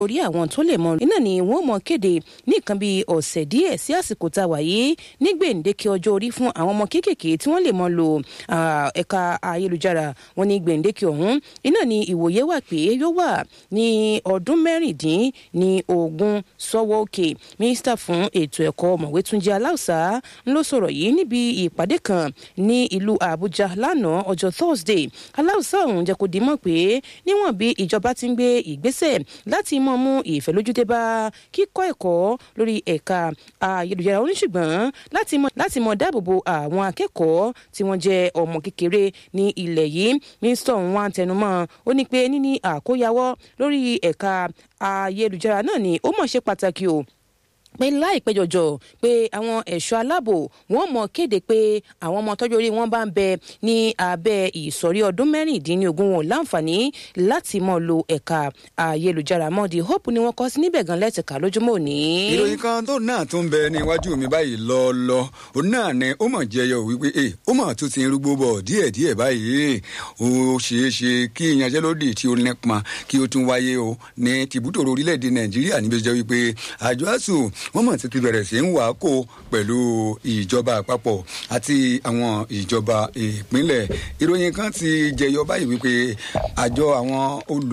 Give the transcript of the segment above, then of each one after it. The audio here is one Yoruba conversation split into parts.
orí àwọn tó lè mọ iná ni wọ́n mọ kéde ní nǹkan bíi ọ̀sẹ̀ díẹ̀ sí àsìkò tá a wà yìí ní gbèǹdéke ọjọ́ orí fún àwọn ọmọ kéékèèké tí wọ́n lè mọ lo ẹ̀ka ayélujára. wọ́n ní gbèǹdéke ọ̀hún iná ni ìwòye wà pé yóò wà ní ọdún mẹ́rìndínlógún sọ́wọ́ òkè. mínísítà fún ètò ẹ̀kọ́ ọ̀mọ̀wé Túnjí Aláùsá ló sọ̀rọ̀ yìí níbi ìpàdé kan ní ìlú Àbújá lánàá ọjọ́ Thursday. Aláùsá ọ̀hún jẹ́ kó di mọ̀ pé níwọ̀n bí ìjọba ti ń gbé ìgbésẹ̀ láti mọ mú ìfẹ́lójúdé bá kíkọ́ ẹ̀kọ́ lórí ẹ̀ka ayélujára oníṣùgbọ́n láti mọ dáàbòbò àwọn akẹ́kọ̀ọ́ tí wọ́n jẹ́ ọmọ kékeré ní ilẹ̀ yìí. mínísítà ọ̀hún wá tẹnumọ́ ó ní pé níní àkóyawọ́ lórí ẹ̀ka ayélujára náà ni ó mọ̀ ṣe pàtàkì o pé láìpẹ́ jọjọ pé àwọn ẹ̀ṣọ́ aláàbò wọ́n mọ̀ kéde pé àwọn ọmọ tọ́jú orí wọn bá ń bẹ ní abẹ́ ìsọ̀rí ọdún mẹ́rìndínlógún wọn láǹfààní láti mọ̀ lo ẹ̀ka ayélujára mọ́ The Hope ni wọ́n kọ́ sí níbẹ̀ gan lẹ́tìká lójúmọ́ òní. ìròyìn kan tó náà tún bẹ níwájú mi báyìí lọ́ọ́lọ́ òun náà ni ó mọ̀ jẹyọ wípé ó mọ̀ tó ti ń rúgbó bọ̀ díẹ̀díẹ̀ báyìí ó ṣeé ṣe kí ìyanṣẹ́lódì tí ó nípọn kí ó tún wáyé o ní tìbútòrò orílẹ̀-èdè Nàìjíríà níbi tó jẹ́ wípé àjọ ASUU wọ́n mọ̀ títí bẹ̀rẹ̀ sí ń wà á kó pẹ̀lú ìjọba àpapọ̀ àti àwọn ìjọba ìpínlẹ̀. ìròyìn kan ti jẹyọ báyìí wípé àjọ àwọn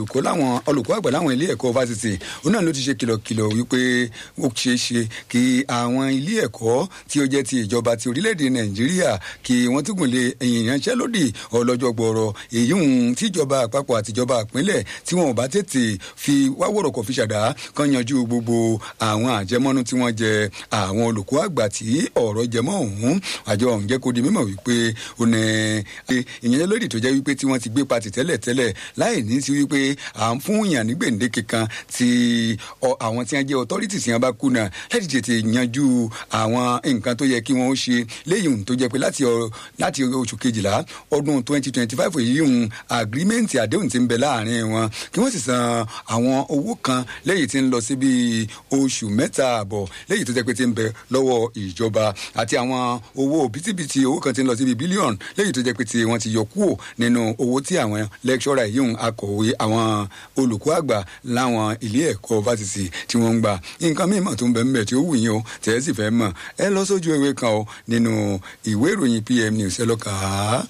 olùkọ́ àgbà láwọn ilé ẹ̀kọ́ fásitì òun náà ló ti ṣe kìlọ̀kìlọ̀ wípé ó ṣeé ṣe kí àwọn ilé ẹ̀kọ́ tí ó jẹ́ ti ìjọba ti orílẹ̀-èdè Nàìjíríà kí wọ́n tún gùn lé ìyanṣẹ́lódì ọlọ́jọ́ gbọ́rọ̀ èyí ń tíjọba àpapọ̀ àtijọba ìpínlẹ̀ tí wọn ò bá tètè fi wáwọ̀rọ̀kọ̀ fi ṣàdá kan yanjú gbogbo àwọn àjẹmọ́nú tí wọ́n jẹ àwọn olùkọ́ àgbà tí ọ̀rọ̀ jẹmọ́ ọ̀hún. àjọ ọ̀hún jẹ́ kó di mímọ̀ wípé ó ní ìyanṣẹ́lódì tó jẹ́ wípé tí wọ́n ti gbé pati tẹ́lẹ̀ láì ní sí wípé à ń fún yàn ní gbèǹdéke kan tí àwọn tí wọ́n jẹ́ authorities yẹn bá kùnà láti tètè yanjú àwọn nǹkan tó yẹ kí wọ́n ṣe léyìn tó jẹ́ pé láti oṣù kejìlá ọdún 2025 èyí ń agreement àdéhùn tí ń bẹ láàrin wọn kí wọ́n sì san àwọn owó kan lẹ́yìn tí ń lọ sí bí oṣù mẹ́ta àbọ̀ lẹ́yìn tó jẹ́ pé ti ń bẹ lọ́wọ́ ìjọba àti àwọn owó bìtìbìtì owó kan ti ń lọ síbi bílíọ̀nù lẹ́yìn tó jẹ́ pé ti wọ́n ti yọ kúrò nínú owó tí àwọn lẹ́kṣọ́rà yìí ń akọ̀wé àwọn olùkọ́ àgbà láwọn ilé ẹ̀kọ́ fásitì tí wọ́n ń gbà. nǹkan mímọ̀ tó ń bẹ ńbẹ̀ tí ó wù yín o tẹ̀ ẹ́ sì fẹ́ mọ̀ ẹ lọ sójú ewé kan o nínú ìwé ìròyìn PM News ẹ lọ kà á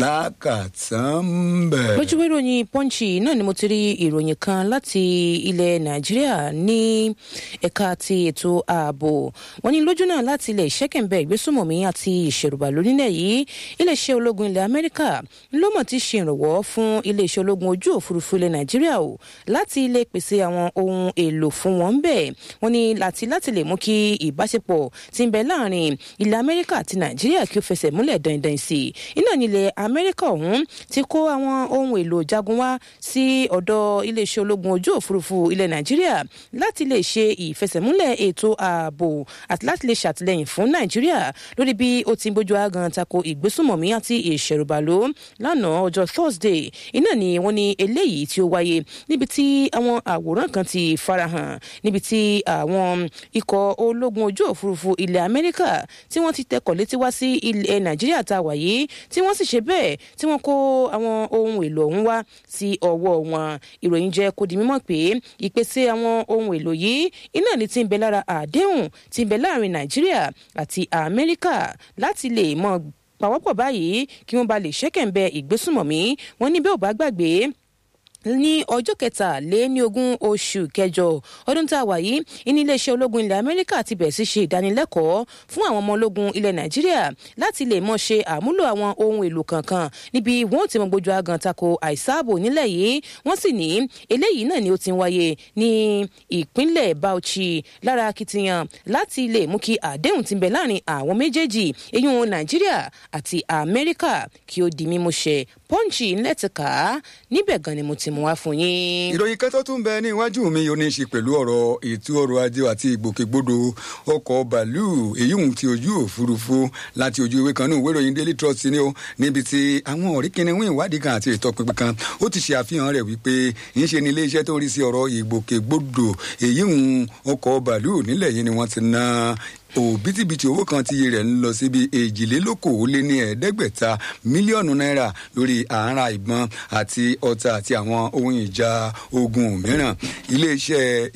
lákàtàn bẹ̀. lójú ìwé ìròyìn Punch náà ni mo ti rí ìròyìn kan láti ilẹ̀ Nàìjíríà ní ẹ̀ka ti ètò ààbò. wọ́n ní lójú náà láti ilẹ̀ ìṣẹ́kẹ̀ǹbẹ̀ ìgbésùnmọ̀mí àti ìṣèrùbà lórílẹ̀ yìí iléeṣẹ́ ológun ilẹ̀ Amẹ́ríkà ló mọ̀ ti ṣe ìrànwọ́ fún iléeṣẹ́ ológun ojú òfurufú ilẹ̀ Nàìjíríà o láti lè pèsè àwọn ohun èlò fún wọn bẹ́ẹ̀. wọ́n ní láti lè mú kí ìbáṣepọ̀ tí ń bẹ láàrin ilẹ̀ Amẹ́ríkà àti Nàìjíríà kí ó fẹsẹ̀ múlẹ̀ dandan sí i. iná ní ilẹ̀ Amẹ́ríkà ọ̀hún ti kó àwọn ohun èlò jagun wá sí ọ̀dọ̀ iléeṣẹ́ ológun ojú òfurufú ilẹ̀ Nàìjíríà láti lè ṣe ìfẹsẹ̀múlẹ̀ ètò ààbò àti láti lè ṣàtìlẹ́yìn fún Nàìjíríà lórí bí ó ti ń bójú agan tako ìgbésùnmọ̀mí àti ìṣẹ̀rùbàlò. lánàá ọjọ́ Thursday iná ni wọ́n ní eléyìí tí ó wáyé níbi tí àwọn àwòrán kan ti farahàn níbi tí àwọn ikọ̀ ológun ojú òfurufú ilẹ̀ Amẹ́ríkà tí wọ́n ti tẹkọ̀ létí wá sí ilẹ̀ Nàìjíríà tá a wà yìí tí wọ́n sì ṣe bẹ́ẹ̀ tí wọ́n kó àwọn ohun èlò ọ̀hún wá sí ọwọ́ wọn. ìròyìn jẹ́ kó di mímọ̀ pé ìpèsè àwọn ohun èlò yìí iná ní ti ń bẹ lára àdéhùn tí ń bẹ láàrin Nàìjíríà àti Amẹ́ríkà láti lè mọ pàwọ́pọ̀ báyìí kí wọ́n bá lè ṣẹ́kẹ̀ǹbẹ̀ ìgbésùnmọ̀mí. wọ́n ní bẹ́ẹ̀ ò bá gbàgbé ní ọjọ́ 23 oṣù kẹjọ ọdún tá a wà yìí ní iléeṣẹ́ ológun ilẹ̀ Amẹ́ríkà ti bẹ̀rẹ̀ sí ṣe ìdánilẹ́kọ̀ọ́ fún àwọn ọmọ ológun ilẹ̀ Nàìjíríà láti lè mọ̀ ṣe àmúlò àwọn ohun èlò kankan níbi wọ́n ti mọ gbójú agan tako àìsáàbò nílẹ̀ yìí. wọ́n sì ní eléyìí náà ni ó ti ń wáyé ní ìpínlẹ̀ Bauchi lára akitiyan láti lè mú kí àdéhùn tí ń bẹ láàrin àwọn méjèèjì eyín Nàìjíríà àti Amẹ́ríkà kí ó di mímúṣẹ. Punch ńlẹ̀ ti kà á níbẹ̀ gan ni mo ti mú wá fún yín. ìròyìn kẹtọ́ tún bẹ ní iwájú mi yóò ní í ṣe pẹ̀lú ọ̀rọ̀ ètò ọrọ̀ ajé àti ìgbòkègbodò ọkọ̀ bàálù èyí ń ti ojú òfurufú láti ojú ìwé kan ní ìwé ìròyìn Daily Trust ni ó níbi tí àwọn ọ̀ríkìnrin ìwádìí kan àti ìtọpinpin kan ó ti ṣe àfihàn rẹ̀ wípé ń ṣe ní iléeṣẹ́ tó ń rí sí ọ̀rọ̀ ìgbòkègbodò èyí ń ọkọ̀ bàálù nílẹ̀ yìí ni wọ́n ti ná òbítíbitì owó kan tí iye rẹ̀ ń lọ síbi 2,500 mílíọ̀nù náírà lórí àárá ìbọn àti ọta àti àwọn ohun ìjà ogun mìíràn. iléeṣẹ́